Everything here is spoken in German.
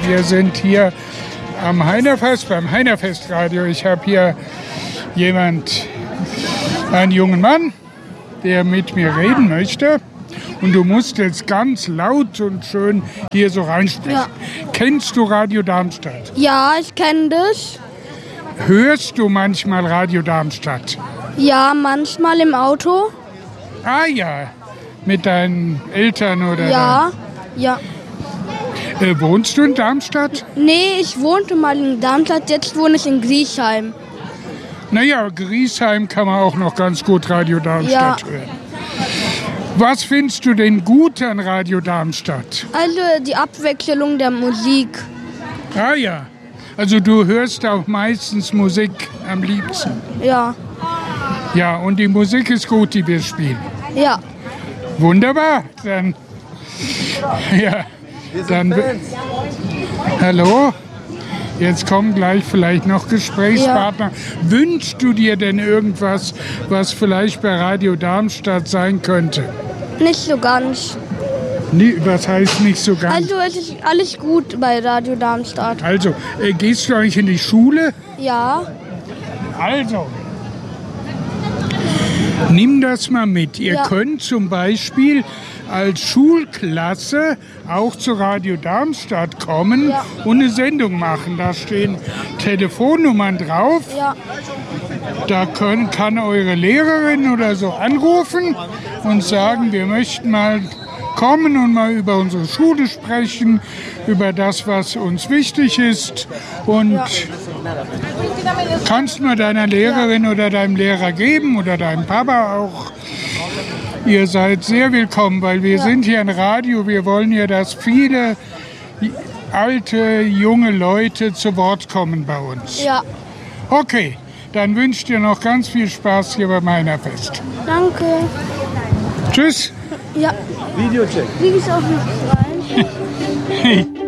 Wir sind hier am Heinerfest, beim Heinerfestradio. Ich habe hier einen jungen Mann, der mit mir reden möchte. Und du musst jetzt ganz laut und schön hier so reinsprechen. Ja. Kennst du Radio Darmstadt? Ja, ich kenne das. Hörst du manchmal Radio Darmstadt? Ja, manchmal im Auto. Ah ja, mit deinen Eltern oder? Ja, ja. Wohnst du in Darmstadt? Nee, ich wohnte mal in Darmstadt, jetzt wohne ich in Griesheim. Naja, Griesheim kann man auch noch ganz gut Radio Darmstadt hören. Was findest du denn gut an Radio Darmstadt? Also die Abwechslung der Musik. Ah ja, also du hörst auch meistens Musik am liebsten. Ja. Ja, und die Musik ist gut, die wir spielen. Ja. Wunderbar, dann... Ja, dann... Hallo? Jetzt kommen gleich vielleicht noch Gesprächspartner. Ja. Wünschst du dir denn irgendwas, was vielleicht bei Radio Darmstadt sein könnte? Nicht so ganz. Was heißt nicht so ganz? Also es ist alles gut bei Radio Darmstadt. Also, gehst du eigentlich in die Schule? Ja. Also, nimm das mal mit. Ihr könnt zum Beispiel als Schulklasse auch zu Radio Darmstadt kommen und eine Sendung machen. Da stehen Telefonnummern drauf. Ja. Da kann eure Lehrerin oder so anrufen und sagen, wir möchten mal kommen und mal über unsere Schule sprechen, über das, was uns wichtig ist. Und kannst mal deiner Lehrerin oder deinem Lehrer geben oder deinem Papa auch. Ihr seid sehr willkommen, weil wir sind hier ein Radio. Wir wollen ja, dass viele alte, junge Leute zu Wort kommen bei uns. Ja. Okay, dann wünsche ich dir noch ganz viel Spaß hier beim Heinerfest. Danke. Tschüss. Ja. Videocheck. Wie ist auch noch rein?